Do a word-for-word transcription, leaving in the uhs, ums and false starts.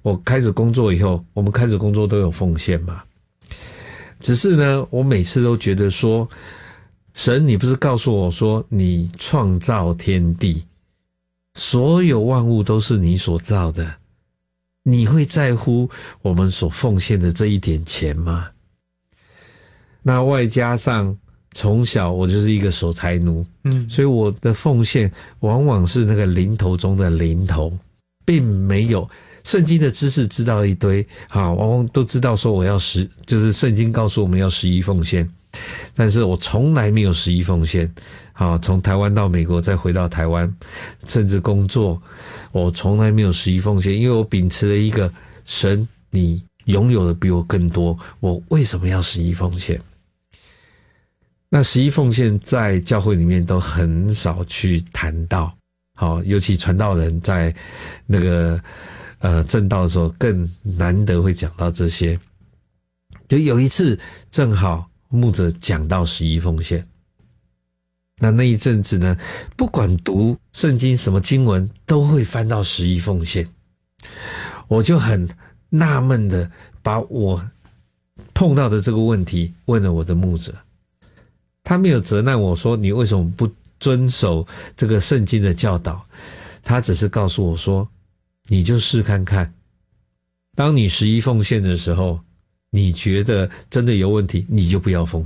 我开始工作以后，我们开始工作都有奉献嘛。只是呢，我每次都觉得说，神，你不是告诉我说，你创造天地，所有万物都是你所造的，你会在乎我们所奉献的这一点钱吗？那外加上从小我就是一个守财奴，嗯，所以我的奉献往往是那个零头中的零头，并没有圣经的知识知道一堆，好，往往都知道说我要十，就是圣经告诉我们要十一奉献，但是我从来没有十一奉献。好，从台湾到美国，再回到台湾，甚至工作，我从来没有十一奉献，因为我秉持了一个神，你拥有的比我更多，我为什么要十一奉献？那十一奉献在教会里面都很少去谈到，好，尤其传道人在那个呃正道的时候更难得会讲到这些。就有一次正好牧者讲到十一奉献，那那一阵子呢，不管读圣经什么经文都会翻到十一奉献，我就很纳闷的把我碰到的这个问题问了我的牧者。他没有责难我说你为什么不遵守这个圣经的教导，他只是告诉我说，你就试看看，当你十一奉献的时候，你觉得真的有问题，你就不要奉献。